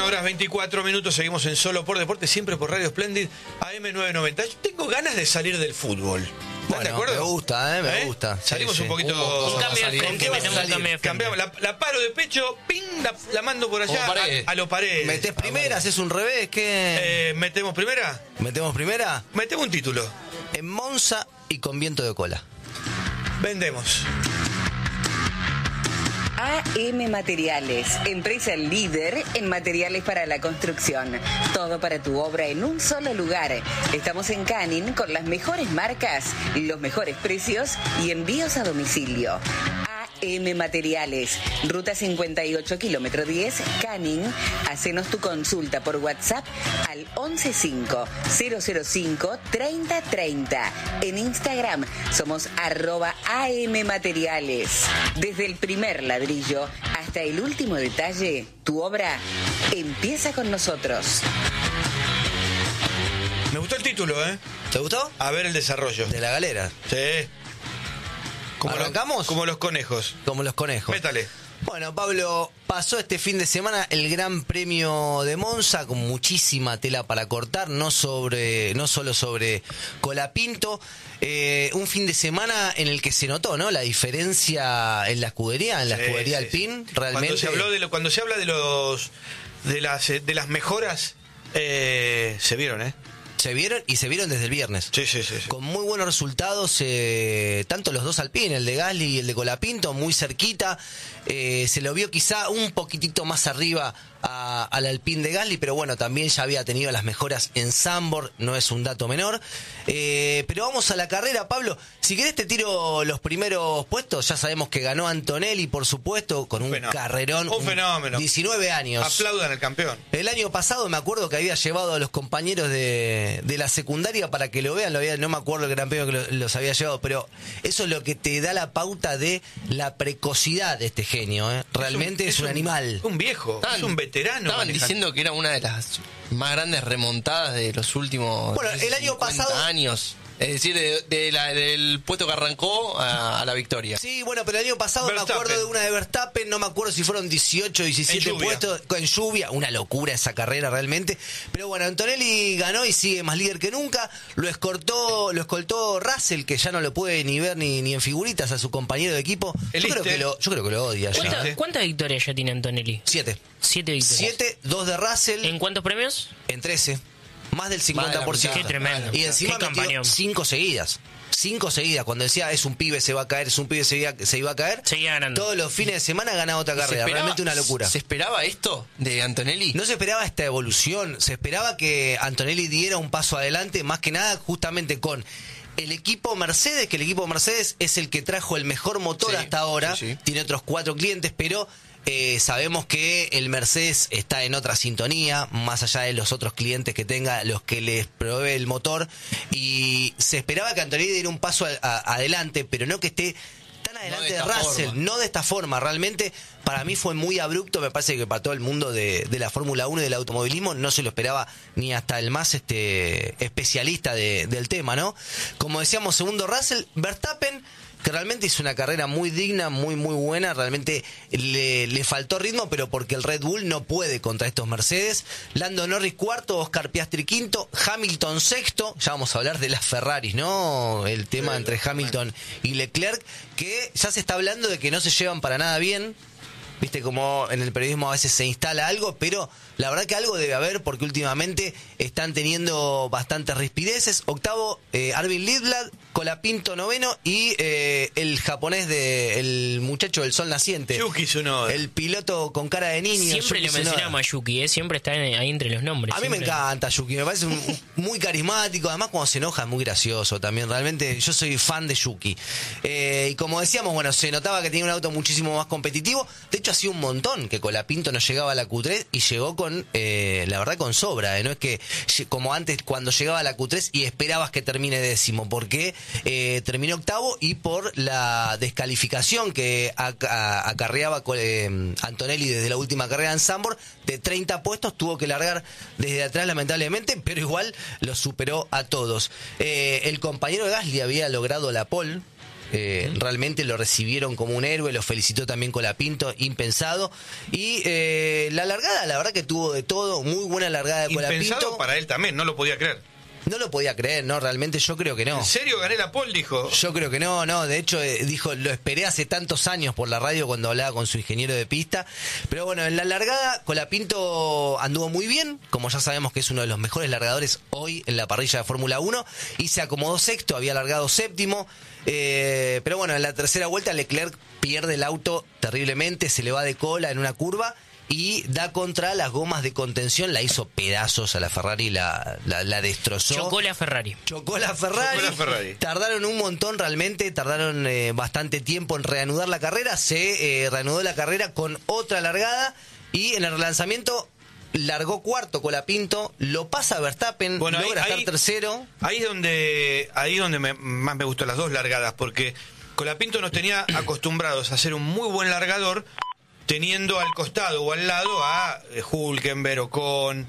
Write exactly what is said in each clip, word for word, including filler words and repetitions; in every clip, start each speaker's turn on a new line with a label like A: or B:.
A: horas veinticuatro minutos, seguimos en Solo por Deporte, siempre por Radio Splendid, A M novecientos noventa. Yo tengo ganas de salir del fútbol. ¿Estás
B: bueno,
A: de acuerdo?
B: Me gusta, eh, me
A: ¿Eh?
B: gusta.
A: Salimos
B: sí,
A: un
B: sí.
A: poquito...
C: Un, un cambio de frente, metemos un cambio de frente.
A: Cambiamos, la, la paro de pecho, ping, la, la mando por allá a, a los paredes.
B: ¿Metés primera? ¿Haces un revés? ¿Qué?
A: Eh, ¿Metemos primera?
B: ¿Metemos primera?
A: Metemos un título.
B: En Monza y con viento de cola.
A: Vendemos.
D: A M Materiales, empresa líder en materiales para la construcción. Todo para tu obra en un solo lugar. Estamos en Canning con las mejores marcas, los mejores precios y envíos a domicilio. A M Materiales, ruta cincuenta y ocho, kilómetro diez, Canning. Hacenos tu consulta por WhatsApp al once cinco cero cero cinco treinta treinta. En Instagram somos arroba A M Materiales. Desde el primer ladrillo hasta el último detalle, tu obra empieza con nosotros.
A: Me gustó el título, ¿eh?
B: ¿Te gustó?
A: A ver el desarrollo.
B: De la galera.
A: Sí. Como
B: ¿Arrancamos?
A: Los, como los conejos.
B: Como los conejos.
A: Métale.
B: Bueno, Pablo, pasó este fin de semana el Gran Premio de Monza con muchísima tela para cortar, no sobre, no solo sobre Colapinto, eh, un fin de semana en el que se notó, ¿no? La diferencia en la escudería, en la
A: Sí,
B: escudería
A: sí,
B: Alpine,
A: sí.
B: realmente.
A: Cuando se habló de lo, cuando se habla de los de las de las mejoras, eh, se vieron, ¿eh?
B: Se vieron y se vieron desde el viernes.
A: Sí, sí, sí, sí.
B: Con muy buenos resultados, eh, tanto los dos Alpine, el de Gasly y el de Colapinto, muy cerquita. Eh, se lo vio quizá un poquitito más arriba a, al Alpine de Gasly, pero bueno, también ya había tenido las mejoras en Zandvoort, no es un dato menor. Eh, pero vamos a la carrera, Pablo. Si querés te tiro los primeros puestos. Ya sabemos que ganó Antonelli, por supuesto, con un
A: Fenómeno.
B: carrerón.
A: Un fenómeno.
B: diecinueve años.
A: Aplaudan al campeón.
B: El año pasado me acuerdo que había llevado a los compañeros de, de la secundaria para que lo vean, lo había, no me acuerdo el gran premio que lo, los había llevado, pero eso es lo que te da la pauta de la precocidad de este genio, ¿eh? Realmente es un, es un, es un animal.
A: Un viejo, estaban, es un veterano.
C: Estaban manejando. Diciendo que era una de las más grandes remontadas de los últimos
B: bueno, el año pasado,
C: años. Es decir, de, de la, del puesto que arrancó a, a la victoria.
B: Sí, bueno, pero el año pasado
A: Verstappen.
B: Me acuerdo de una de Verstappen, no me acuerdo si fueron dieciocho, diecisiete puestos con lluvia, una locura esa carrera realmente. Pero bueno, Antonelli ganó y sigue más líder que nunca. Lo escoltó, lo escoltó Russell, que ya no lo puede ni ver ni, ni en figuritas a su compañero de equipo. Yo creo, que lo, yo creo que lo odia.
E: ¿Cuánta, ¿Cuántas victorias ya tiene Antonelli?
B: Siete.
E: Siete victorias.
B: Siete, dos de Russell.
E: ¿En cuántos premios?
B: En trece. Más del cincuenta por ciento.
E: Qué tremendo.
B: Y encima
E: Qué
B: metió
E: campañón.
B: cinco seguidas. Cinco seguidas. Cuando decía es un pibe se va a caer, es un pibe se iba, se iba a caer.
E: Seguía ganando.
B: Todos los fines de semana ganaba otra carrera.
C: Esperaba,
B: Realmente una locura.
C: ¿Se esperaba esto de Antonelli?
B: No se esperaba esta evolución. Se esperaba que Antonelli diera un paso adelante, más que nada justamente con el equipo Mercedes, que el equipo Mercedes es el que trajo el mejor motor
C: sí,
B: hasta ahora.
C: Sí, sí.
B: Tiene otros cuatro clientes, pero Eh, sabemos que el Mercedes está en otra sintonía, más allá de los otros clientes que tenga, los que les provee el motor, y se esperaba que Antonelli diera un paso a, a, adelante, pero no que esté tan adelante
C: no de,
B: de Russell,
C: forma.
B: no de esta forma. Realmente para mí fue muy abrupto, me parece que para todo el mundo de, de la Fórmula uno y del automovilismo no se lo esperaba ni hasta el más este especialista de, del tema, ¿no? Como decíamos, segundo Russell, Verstappen, que realmente hizo una carrera muy digna, muy muy buena, realmente le, le faltó ritmo, pero porque el Red Bull no puede contra estos Mercedes. Lando Norris cuarto, Oscar Piastri quinto, Hamilton sexto, ya vamos a hablar de las Ferraris, ¿no? El tema sí, entre Hamilton y Leclerc, que ya se está hablando de que no se llevan para nada bien. Viste como en el periodismo a veces se instala algo, pero la verdad que algo debe haber porque últimamente están teniendo bastantes rispideces. Octavo, eh, Arvin Lidblad, Colapinto noveno y eh, el japonés de el muchacho del sol naciente.
A: Yuki Tsunoda.
B: El piloto con cara de niño.
E: Siempre
B: Yuki
E: le mencionamos a Yuki, ¿eh? Siempre está ahí entre los nombres.
B: A mí
E: siempre.
B: me encanta Yuki, me parece un, muy carismático, además cuando se enoja es muy gracioso también, realmente yo soy fan de Yuki. Eh, y como decíamos, bueno, se notaba que tenía un auto muchísimo más competitivo, de hecho hacía un montón que Colapinto no llegaba a la Q tres y llegó con, eh, la verdad, con sobra, ¿eh? No es que como antes cuando llegaba a la Q tres y esperabas que termine décimo, porque eh, terminó octavo y por la descalificación que ac- acarreaba eh, Antonelli desde la última carrera en Zandvoort, de treinta puestos tuvo que largar desde atrás lamentablemente, pero igual lo superó a todos. Eh, el compañero de Gasly había logrado la pole. Eh, realmente lo recibieron como un héroe, lo felicitó también Colapinto, impensado. Y eh, la largada, la verdad que tuvo de todo, muy buena largada de
A: Impensado
B: Colapinto.
A: para él también, no lo podía creer.
B: No lo podía creer, ¿no? Realmente yo creo que no.
A: ¿En serio gané la pole? Dijo.
B: Yo creo que no, no. De hecho, eh, dijo, lo esperé hace tantos años por la radio cuando hablaba con su ingeniero de pista. Pero bueno, en la largada, Colapinto anduvo muy bien. Como ya sabemos que es uno de los mejores largadores hoy en la parrilla de Fórmula uno. Y se acomodó sexto, había largado séptimo. Eh, pero bueno, en la tercera vuelta Leclerc pierde el auto terriblemente, se le va de cola en una curva y da contra las gomas de contención, la hizo pedazos a la Ferrari, la, la, la destrozó.
E: Chocó la Ferrari.
B: Chocó la Ferrari.
A: Chocó la Ferrari.
B: Tardaron un montón realmente, tardaron eh, bastante tiempo en reanudar la carrera. Se eh, reanudó la carrera con otra largada y en el relanzamiento largó cuarto Colapinto, lo pasa Verstappen,
A: Bueno,
B: logra
A: ahí-
B: estar
A: ahí-
B: tercero.
A: Ahí es donde, ahí es donde me- más me gustó las dos largadas, porque Colapinto nos tenía acostumbrados a hacer un muy buen largador, teniendo al costado o al lado a eh, Hülkenberg, Ocon,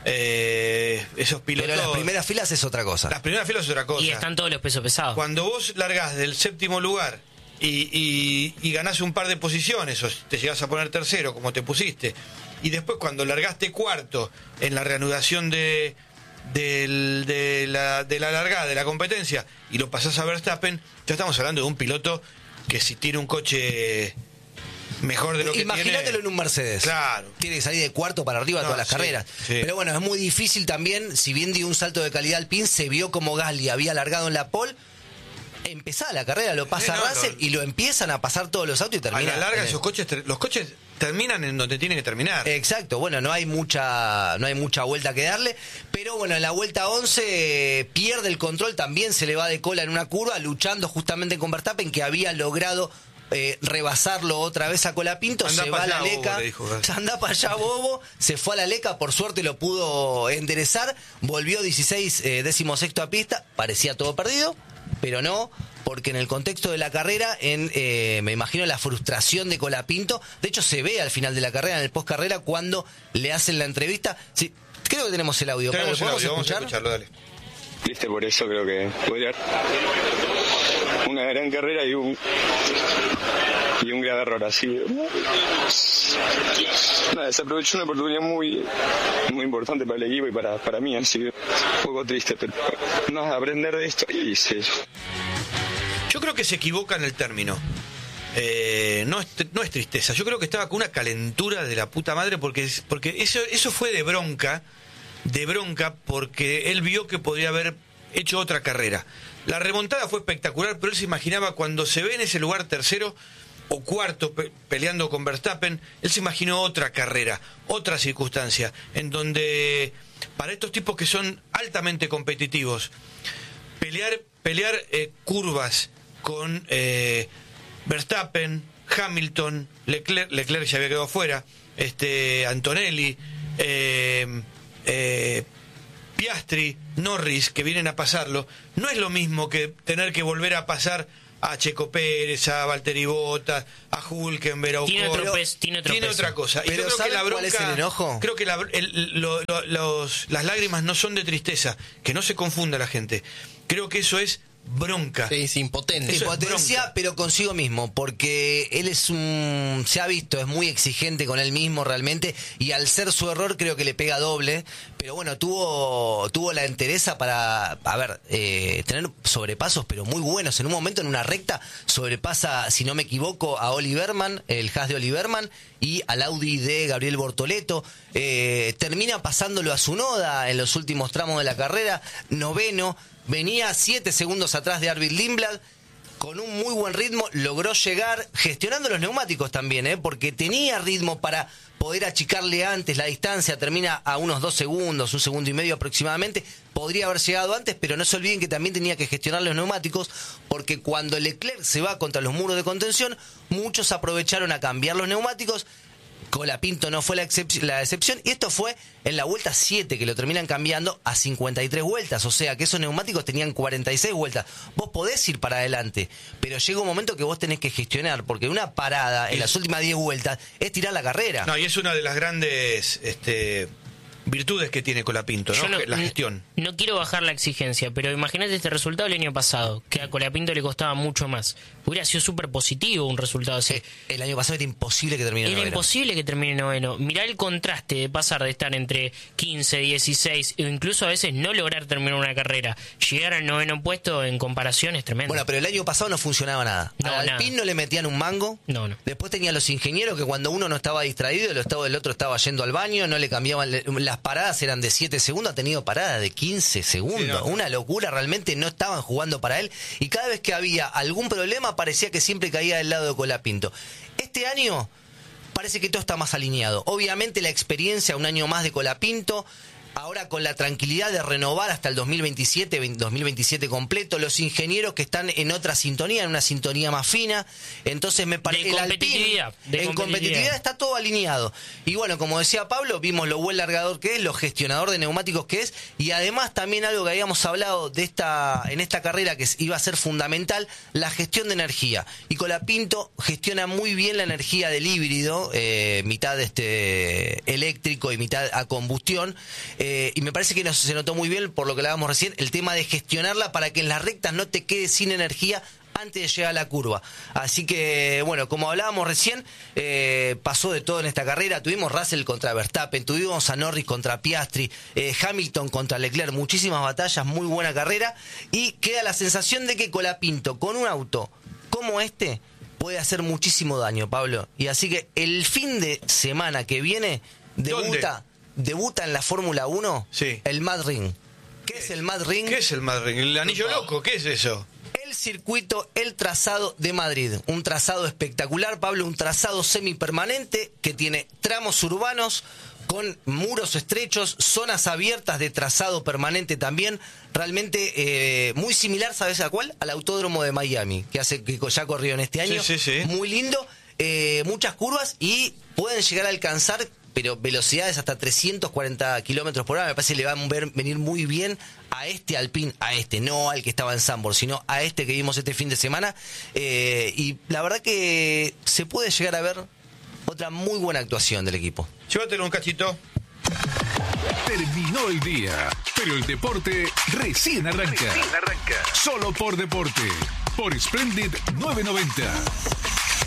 A: eh, esos pilotos.
B: Pero las primeras filas es otra cosa.
A: Las primeras filas es otra cosa.
E: Y están todos los pesos pesados.
A: Cuando vos largás del séptimo lugar y, y, y ganás un par de posiciones, o te llegás a poner tercero, como te pusiste, y después cuando largaste cuarto en la reanudación de, del- de, la, de la largada de la competencia y lo pasás a Verstappen, ya estamos hablando de un piloto que si tiene un coche mejor de lo que
B: Imagínatelo
A: tiene...
B: en un Mercedes.
A: Claro.
B: Tiene que salir de cuarto para arriba
A: No,
B: todas las
A: sí,
B: carreras.
A: sí.
B: Pero bueno, es muy difícil también, si bien dio un salto de calidad al pin, se vio como Gasly había largado en la pole. Empezaba la carrera, lo pasa
A: Sí, no,
B: Russell
A: no.
B: y lo empiezan a pasar todos los autos y
A: A
B: termina.
A: la larga
B: en el-
A: esos coches, ter- los coches terminan en donde tienen que terminar.
B: Exacto, bueno, no hay mucha no hay mucha vuelta que darle, pero bueno, en la vuelta once eh, pierde el control, también se le va de cola en una curva, luchando justamente con Verstappen, que había logrado eh, rebasarlo otra vez a Colapinto,
A: Andá
B: se
A: pa'
B: va a la
A: allá, bobo,
B: leca,
A: le dijo Verstappen.
B: anda para allá bobo, se fue a la leca, por suerte lo pudo enderezar, volvió dieciséis, eh, décimo sexto a pista, parecía todo perdido, pero no, porque en el contexto de la carrera, en eh, me imagino la frustración de Colapinto, de hecho se ve al final de la carrera, en el post carrera, cuando le hacen la entrevista. Sí, creo que tenemos el audio.
A: Tenemos el
B: ¿Podemos
A: audio, vamos a
B: escuchar?
A: escucharlo, dale.
F: Viste, por eso creo que podría una gran carrera y un y un grave error así. Nada, se aprovechó una oportunidad muy muy importante para el equipo y para, para mí, así que un poco triste, pero nada, aprender de esto y sí.
A: Yo creo que se equivoca en el término. Eh, no, es, no es tristeza. Yo creo que estaba con una calentura de la puta madre porque, porque eso, eso fue de bronca, de bronca porque él vio que podría haber hecho otra carrera. La remontada fue espectacular, pero él se imaginaba cuando se ve en ese lugar tercero o cuarto pe- peleando con Verstappen, él se imaginó otra carrera, otra circunstancia, en donde para estos tipos que son altamente competitivos, pelear, pelear eh, curvas con eh, Verstappen, Hamilton, Leclerc, Leclerc ya había quedado fuera, este, Antonelli, eh, eh, Piastri, Norris, que vienen a pasarlo, no es lo mismo que tener que volver a pasar a Checo Pérez, a Valtteri Bottas, a Hülkenberg, a Ocon.
E: Tiene otro peso, tiene otro peso.
A: otra cosa. Y
B: Pero
A: yo creo que
B: ¿saben
A: la bronca,
B: cuál es el enojo?
A: Creo que la- el- lo- lo- los- las lágrimas no son de tristeza, que no se confunda la gente. Creo que eso es bronca.
C: Sí, es impotente.
A: Eso es
B: Impotencia,
A: bronca.
B: pero consigo mismo, porque él es un, se ha visto, es muy exigente con él mismo realmente, y al ser su error creo que le pega doble, pero bueno, tuvo, tuvo la entereza para, a ver, eh, tener sobrepasos, pero muy buenos. En un momento, en una recta, sobrepasa, si no me equivoco, a Oliverman, el Haas de Oliverman, y al Audi de Gabriel Bortoleto. Eh, termina pasándolo a Tsunoda en los últimos tramos de la carrera, noveno. Venía siete segundos atrás de Arvid Lindblad, con un muy buen ritmo, logró llegar, gestionando los neumáticos también, ¿eh? Porque tenía ritmo para poder achicarle antes la distancia, termina a unos dos segundos, un segundo y medio aproximadamente, podría haber llegado antes, pero no se olviden que también tenía que gestionar los neumáticos, porque cuando Leclerc se va contra los muros de contención, muchos aprovecharon a cambiar los neumáticos. Colapinto no fue la, excep- la excepción, y esto fue en la vuelta siete, que lo terminan cambiando a cincuenta y tres vueltas, o sea que esos neumáticos tenían cuarenta y seis vueltas. Vos podés ir para adelante, pero llega un momento que vos tenés que gestionar, porque una parada en
A: Y-
B: las últimas diez vueltas es tirar la carrera.
A: No, y es una de las grandes este, virtudes que tiene Colapinto, ¿no?
E: Yo
A: La gestión.
E: No quiero bajar la exigencia, pero imagínate este resultado el año pasado, que a Colapinto le costaba mucho más. Hubiera sido súper positivo un resultado así.
B: Eh, el año pasado era imposible que termine
E: Era
B: noveno.
E: imposible que termine noveno. Mirá el contraste de pasar de estar entre quince, dieciséis, o incluso a veces no lograr terminar una carrera. Llegar al noveno puesto en comparación es tremendo.
B: Bueno, pero el año pasado no funcionaba nada.
E: No,
B: Al Alpine
E: nada.
B: no le metían un mango.
E: No, no.
B: Después tenía los ingenieros que cuando uno no estaba distraído, el, estado, el otro estaba yendo al baño, no le cambiaban. Las paradas eran de siete segundos, ha tenido paradas de quince segundos.
A: Sí, no.
B: Una locura, realmente no estaban jugando para él. Y cada vez que había algún problema, parecía que siempre caía del lado de Colapinto. Este año parece que todo está más alineado. Obviamente la experiencia, un año más de Colapinto. Ahora con la tranquilidad de renovar hasta el dos mil veintisiete, dos mil veintisiete completo, los ingenieros que están en otra sintonía, en una sintonía más fina, entonces me parece
E: De
B: el
E: competitividad,
B: Alpine,
E: de
B: en
E: competitividad.
B: competitividad está todo alineado. Y bueno, como decía Pablo, vimos lo buen largador que es, lo gestionador de neumáticos que es, y además también algo que habíamos hablado de esta en esta carrera que iba a ser fundamental, la gestión de energía. Y Colapinto gestiona muy bien la energía del híbrido, eh, mitad este eléctrico y mitad a combustión. Eh, y me parece que nos, se notó muy bien, por lo que hablábamos recién, el tema de gestionarla para que en las rectas no te quedes sin energía antes de llegar a la curva. Así que, bueno, como hablábamos recién, eh, pasó de todo en esta carrera. Tuvimos Russell contra Verstappen, tuvimos a Norris contra Piastri, eh, Hamilton contra Leclerc, muchísimas batallas, muy buena carrera. Y queda la sensación de que Colapinto, con un auto como este, puede hacer muchísimo daño, Pablo. Y así que el fin de semana que viene, debuta...
A: ¿Dónde?
B: Debuta en la Fórmula uno,
A: Sí.
B: el Mad Ring. ¿Qué es el Mad Ring?
A: ¿Qué es el Madrid? ¿El anillo loco? ¿Qué es eso?
B: El circuito, el trazado de Madrid. Un trazado espectacular, Pablo, un trazado semipermanente que tiene tramos urbanos con muros estrechos, zonas abiertas de trazado permanente también. Realmente eh, muy similar, ¿sabes a cuál? Al Autódromo de Miami, que hace que ya corrió en este año.
A: Sí, sí, sí.
B: Muy lindo, eh, muchas curvas y pueden llegar a alcanzar, pero velocidades hasta trescientos cuarenta kilómetros por hora. Me parece que le va a ver, venir muy bien a este Alpine, a este, no al que estaba en Zandvoort, sino a este que vimos este fin de semana. Eh, y la verdad que se puede llegar a ver otra muy buena actuación del equipo.
A: Llévatelo un cachito.
G: Terminó el día, pero el deporte recién arranca. Recién arranca. Solo por deporte, por Splendid novecientos noventa.